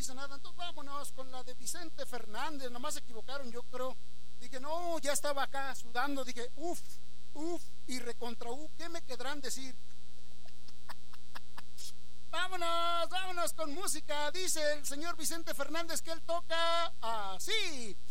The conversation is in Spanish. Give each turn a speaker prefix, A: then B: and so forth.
A: dice nada, entonces vámonos con la de Vicente Fernández. Nomás se equivocaron, yo creo. Dije, no, ya estaba acá sudando. Dije, uf, y recontra ¿qué me querrán decir? Vámonos con música. Dice el señor Vicente Fernández que él toca así.